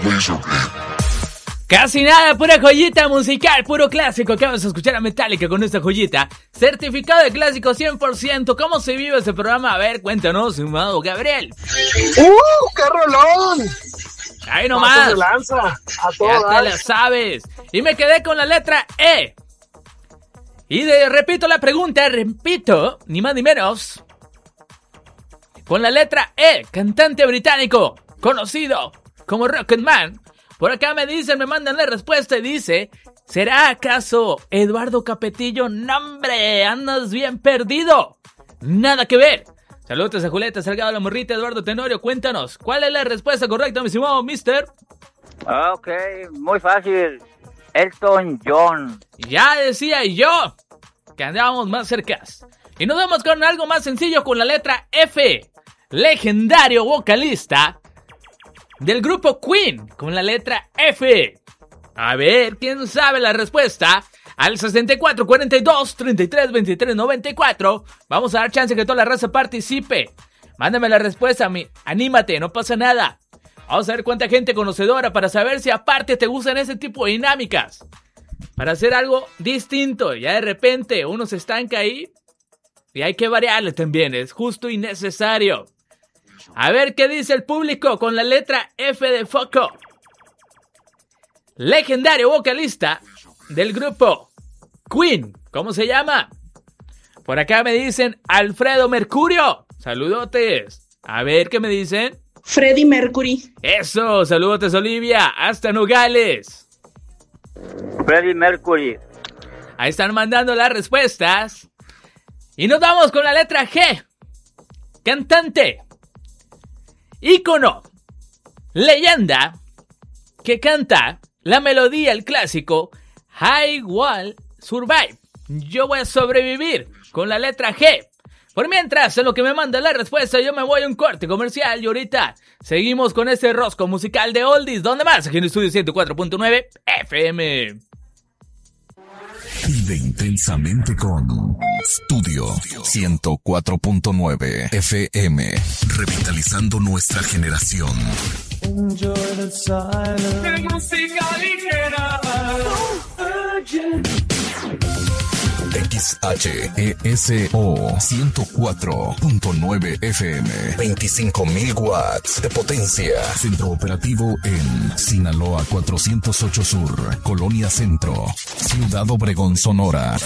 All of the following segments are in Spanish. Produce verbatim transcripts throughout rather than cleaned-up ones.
Casi nada, pura joyita musical, puro clásico. Acabas de escuchar a Metallica con esta joyita. Certificado de clásico cien por ciento. ¿Cómo se vive ese programa? A ver, cuéntanos, estimado Gabriel. ¡Uh, qué rolón! Ahí nomás. De lanza, a ya te la sabes. Y me quedé con la letra E. Y de, repito la pregunta, repito, ni más ni menos. Con la letra E, cantante británico, conocido como Rocketman. Por acá me dicen, me mandan la respuesta y dice, ¿será acaso Eduardo Capetillo? ¡No, hombre! ¡Andas bien perdido! ¡Nada que ver! Saludos a Julieta Salgado, la morrita, Eduardo Tenorio, cuéntanos, ¿cuál es la respuesta correcta, mi estimado mister? Ok, muy fácil, Elton John. Ya decía yo que andábamos más cercas. Y nos vamos con algo más sencillo, con la letra F. Legendario vocalista del grupo Queen, con la letra F. A ver, ¿quién sabe la respuesta? Al sesenta y cuatro, cuarenta y dos, treinta y tres, veintitrés, noventa y cuatro. Vamos a dar chance que toda la raza participe. Mándame la respuesta, mi... anímate, no pasa nada. Vamos a ver cuánta gente conocedora para saber si aparte te gustan ese tipo de dinámicas. Para hacer algo distinto. Ya de repente uno se estanca ahí y hay que variarle también, es justo y necesario. A ver qué dice el público con la letra F de foco. Legendario vocalista del grupo Queen, ¿cómo se llama? Por acá me dicen Alfredo Mercurio. Saludotes. A ver qué me dicen. Freddie Mercury. Eso, saludotes Olivia, hasta Nogales. Freddie Mercury. Ahí están mandando las respuestas. Y nos vamos con la letra G. Cantante, ícono, leyenda, que canta la melodía, el clásico I Will Survive. Yo voy a sobrevivir, con la letra G. Por mientras, en lo que me manda la respuesta, yo me voy a un corte comercial y ahorita seguimos con este rosco musical de oldies. ¿Dónde más? Aquí en el estudio ciento cuatro punto nueve F M. Vive intensamente con Estudio ciento cuatro punto nueve F M, revitalizando nuestra generación. Enjoy the silence. Música ligera. X H E S O ciento cuatro punto nueve F M, veinticinco mil watts de potencia. Centro operativo en Sinaloa cuatrocientos ocho Sur, Colonia Centro, Ciudad Obregón, Sonora.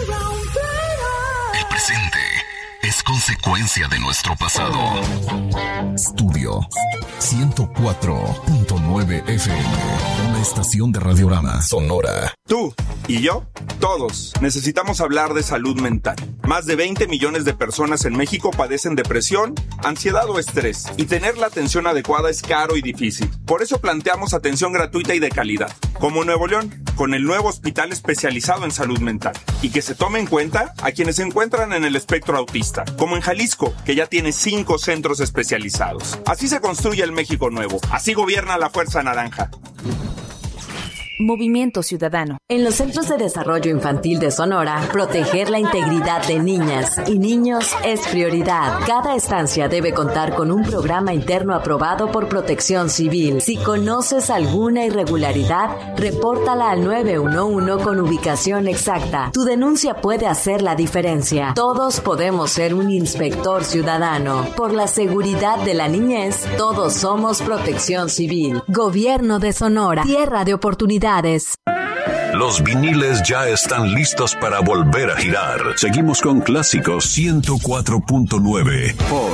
El presente es consecuencia de nuestro pasado. Estudio ciento cuatro punto nueve F M, una estación de Radiorama Sonora. Tú y yo, todos, necesitamos hablar de salud mental. Más de veinte millones de personas en México padecen depresión, ansiedad o estrés, y tener la atención adecuada es caro y difícil. Por eso planteamos atención gratuita y de calidad, como Nuevo León, con el nuevo hospital especializado en salud mental, y que se tome en cuenta a quienes se encuentran en el espectro autista, como en Jalisco, que ya tiene cinco centros especializados. Así se construye el México nuevo, así gobierna la Fuerza Naranja. Movimiento Ciudadano. En los Centros de Desarrollo Infantil de Sonora, proteger la integridad de niñas y niños es prioridad. Cada estancia debe contar con un programa interno aprobado por Protección Civil. Si conoces alguna irregularidad, repórtala al nueve uno uno con ubicación exacta. Tu denuncia puede hacer la diferencia. Todos podemos ser un inspector ciudadano. Por la seguridad de la niñez, todos somos Protección Civil. Gobierno de Sonora. Tierra de oportunidades. Los viniles ya están listos para volver a girar. Seguimos con Clásicos ciento cuatro punto nueve por